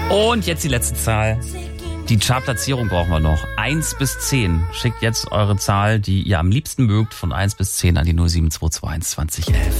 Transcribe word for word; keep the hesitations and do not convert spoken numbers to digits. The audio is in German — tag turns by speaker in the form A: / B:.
A: Und jetzt die letzte Zahl. Die Chartplatzierung brauchen wir noch. eins bis zehn. Schickt jetzt eure Zahl, die ihr am liebsten mögt, von eins bis zehn an die null sieben zwei zwei eins zwanzig elf.